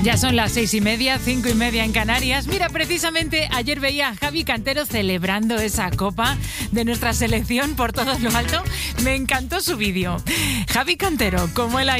Ya son las 6:30, 5:30 en Canarias. Mira, precisamente ayer veía a Javi Cantero celebrando esa copa de nuestra selección por todo lo alto. Me encantó su vídeo. Javi Cantero, como él ha